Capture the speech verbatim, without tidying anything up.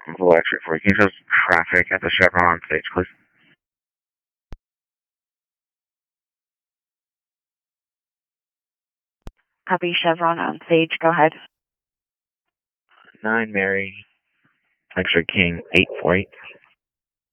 Electric four. Can you show traffic at the Chevron on stage, please? Copy Chevron on stage. Go ahead. Nine Mary, X-ray King, eight four eight.